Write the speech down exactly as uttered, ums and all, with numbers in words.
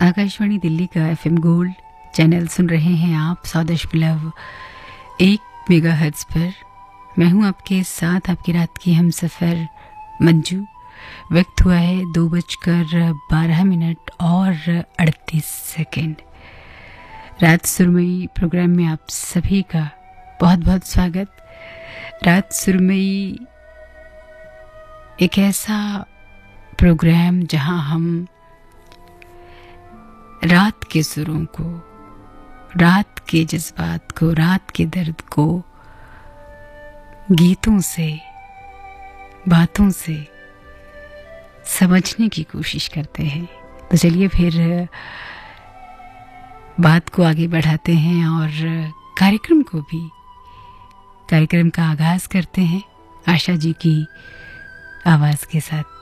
आकाशवाणी दिल्ली का FM gold channel सुन रहे हैं आप सौ दशमलव एक मेगाहर्ट्ज पर। मैं हूं आपके साथ, आपकी रात की हम सफ़र मंजू। वक्त हुआ है दो बजकर बारह मिनट और अड़तीस सेकेंड। रात सुरमई प्रोग्राम में आप सभी का बहुत बहुत स्वागत। रात सुरमई एक ऐसा प्रोग्राम जहां हम रात के सुरों को, रात के जज्बात को, रात के दर्द को गीतों से, बातों से समझने की कोशिश करते हैं। तो चलिए फिर बात को आगे बढ़ाते हैं और कार्यक्रम को भी कार्यक्रम का आगाज करते हैं आशा जी की आवाज़ के साथ।